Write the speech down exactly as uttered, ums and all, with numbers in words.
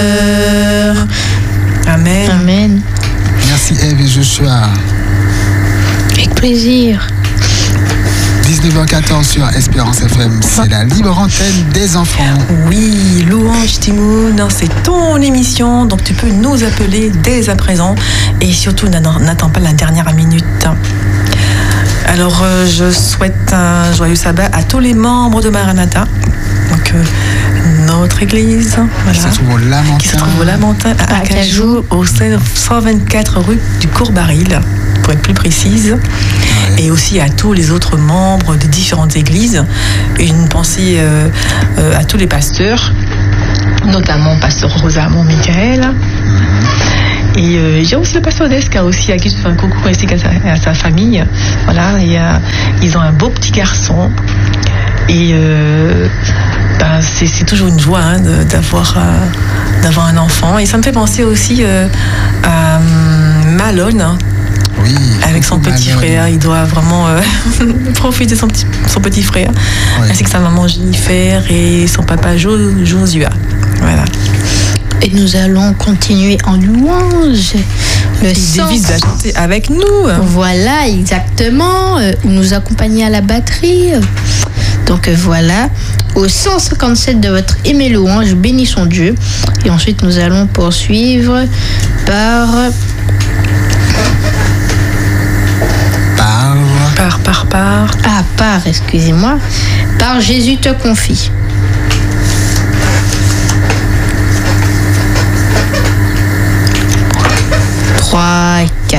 Amen. Amen. Merci Ève et Joshua. Avec plaisir. dix-neuf heures quatorze sur Espérance F M, c'est la libre antenne des enfants. Oui, Louange Timoun, c'est ton émission, donc tu peux nous appeler dès à présent et surtout n'attends pas la dernière minute. Alors, euh, je souhaite un joyeux sabbat à tous les membres de Maranatha, donc euh, notre église, voilà, qui se trouve au Lamentin, qui se trouve au Lamentin à Acajou, au cent vingt-quatre rue du Cours-Baril, pour être plus précise. Ouais. Et aussi à tous les autres membres des différentes églises. Une pensée euh, euh, à tous les pasteurs, notamment pasteur Rosa Montmichael. Mm-hmm. Et euh, j'ai aussi le pasteur Desca aussi, à qui je fais un coucou ainsi qu'à sa, à sa famille. Voilà, et, euh, ils ont un beau petit garçon. Et euh, ben, c'est, c'est toujours une joie hein, de, d'avoir, euh, d'avoir un enfant. Et ça me fait penser aussi euh, à Malone. Oui, avec son petit Malone. Frère, il doit vraiment euh, profiter de son petit, son petit frère, oui. Ainsi que sa maman Jennifer et son papa jo, Josua. Voilà. Et nous allons continuer en louange. Le David va chanter avec nous. Voilà, exactement. Nous accompagner à la batterie. Donc voilà, au cent cinquante-sept de votre Aimé louange, bénissons Dieu. Et ensuite, nous allons poursuivre par... Par... Par, par, par. Ah, par, excusez-moi. Par Jésus te confie. trois,